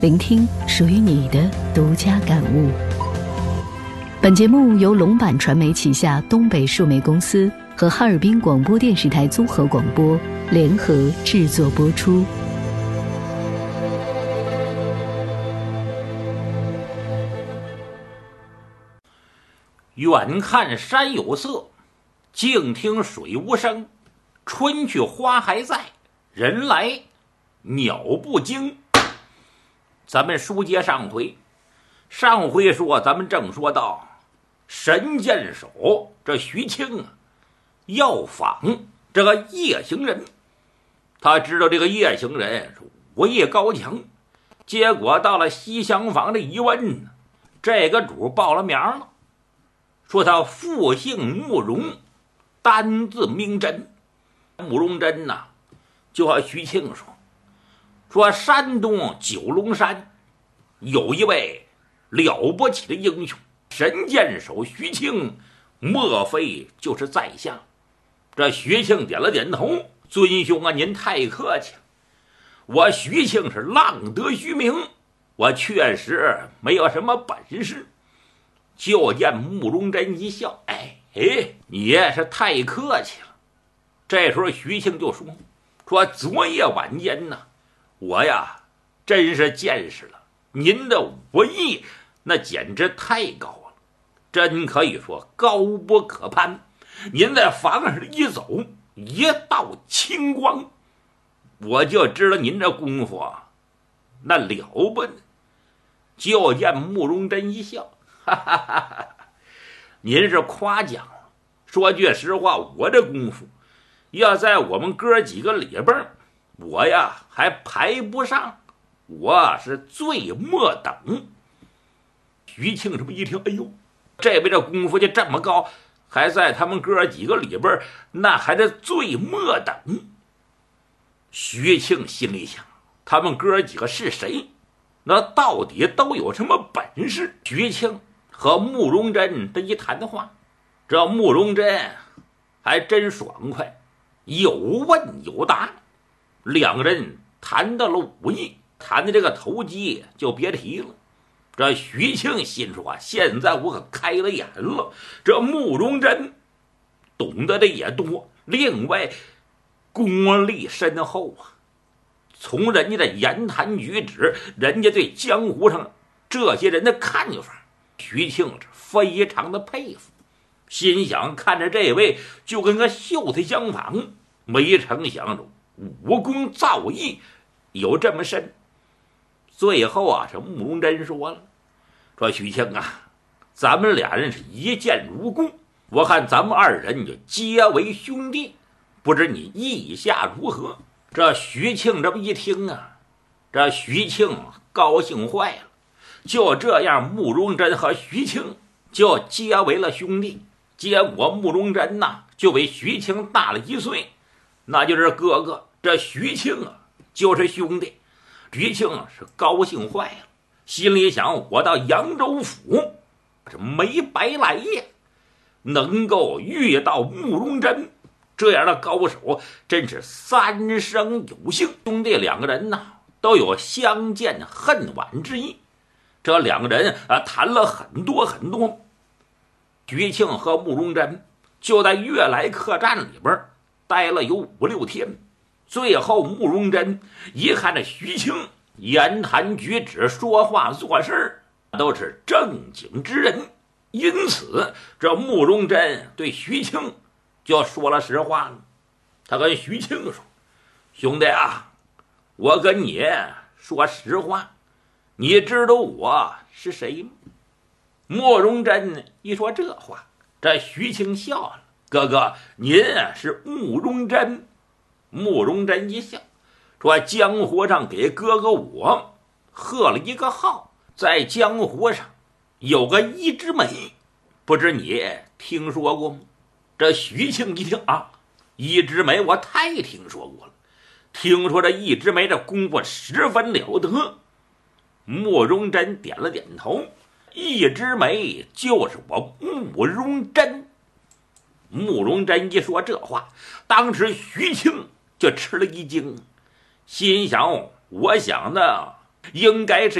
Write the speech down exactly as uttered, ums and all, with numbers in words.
聆听属于你的独家感悟。本节目由龙版传媒旗下东北数媒公司和哈尔滨广播电视台综合广播联合制作播出。 远看山有色，静听水无声。春去花还在，人来鸟不惊。咱们书接上回，上回说咱们正说到神箭手这徐庆啊，要访这个夜行人。他知道这个夜行人是武艺高强，结果到了西厢房的一问，这个主报了名了，说他父姓慕容，单字明真。慕容真呐、啊，就和徐庆说说山东九龙山有一位了不起的英雄，神箭手徐庆，莫非就是在下？这徐庆点了点头，尊兄啊，您太客气了。我徐庆是浪得虚名，我确实没有什么本事。就见慕容真一笑，哎哎，你也是太客气了。这时候徐庆就说说昨夜晚间呢，我呀真是见识了您的武艺，那简直太高了，真可以说高不可攀。您在房上一走，一道青光，我就知道您这功夫啊那了不得。就见慕容真一笑，哈哈哈哈，您是夸奖了。说句实话，我这功夫要在我们哥几个里边，我呀还排不上，我是最末等。徐庆这么一听，哎呦，这位这功夫就这么高，还在他们哥几个里边，那还是最末等。徐庆心里想，他们哥几个是谁？那到底都有什么本事？徐庆和慕容真这一谈的话，这慕容真还真爽快，有问有答。两个人谈到了武艺，谈的这个投机就别提了。这徐庆心说，现在我可开了眼了，这慕容真懂得的也多，另外功力深厚啊。从人家的言谈举止，人家对江湖上这些人的看法，徐庆是非常的佩服。心想看着这位就跟个秀才相仿，没成想着武功造诣有这么深。最后啊，是慕容真说了，说徐庆啊，咱们俩人是一见如故，我看咱们二人就结为兄弟，不知你意下如何？这徐庆这么一听啊，这徐庆高兴坏了。就这样，慕容真和徐庆就结为了兄弟。结果慕容真呐、啊，就比徐庆大了一岁，那就是哥哥。这徐庆啊，就是兄弟。徐庆啊是高兴坏了，心里想：我到扬州府这没白来呀，能够遇到慕容真这样的高手，真是三生有幸。兄弟两个人呢，都有相见恨晚之意。这两个人啊，谈了很多很多。徐庆和慕容真就在悦来客栈里边待了有五六天。最后慕容真一看这徐庆言谈举止说话做事都是正经之人，因此这慕容真对徐庆就说了实话了。他跟徐庆说，兄弟啊，我跟你说实话，你知道我是谁吗？慕容真一说这话，这徐庆笑了，哥哥您是慕容真。慕容真一笑说，江湖上给哥哥我贺了一个号，在江湖上有个一枝梅，不知你听说过吗？这徐庆一听啊，一枝梅我太听说过了，听说这一枝梅这功夫十分了得。慕容真点了点头，一枝梅就是我慕容真。慕容真一说这话，当时徐庆就吃了一惊，心想我想的应该是